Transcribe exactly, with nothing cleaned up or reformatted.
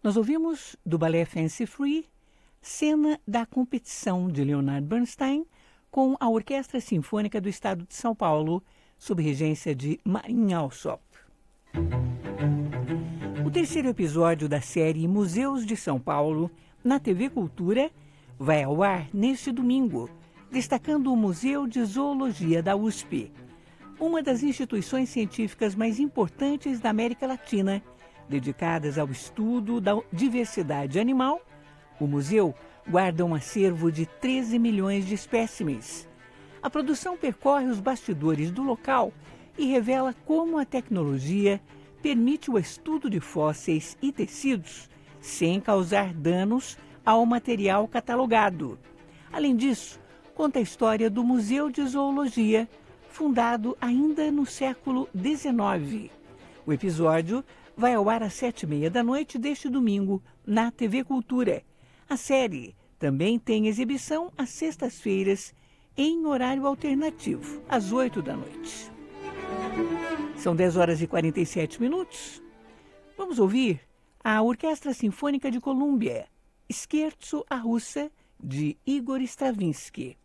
Nós ouvimos do balé Fancy Free, cena da competição de Leonard Bernstein com a Orquestra Sinfônica do Estado de São Paulo, sob regência de Marin Alsop. O terceiro episódio da série Museus de São Paulo, na T V Cultura, vai ao ar neste domingo, destacando o Museu de Zoologia da U S P, uma das instituições científicas mais importantes da América Latina, dedicadas ao estudo da diversidade animal. O museu guarda um acervo de treze milhões de espécimes. A produção percorre os bastidores do local e revela como a tecnologia permite o estudo de fósseis e tecidos sem causar danos ao material catalogado. Além disso, conta a história do Museu de Zoologia, fundado ainda no século dezenove. O episódio vai ao ar às sete e meia da noite deste domingo na T V Cultura. A série também tem exibição às sextas-feiras em horário alternativo, às oito da noite. São dez horas e quarenta e sete minutos. Vamos ouvir a Orquestra Sinfônica de Colômbia, Scherzo a Russa, de Igor Stravinsky.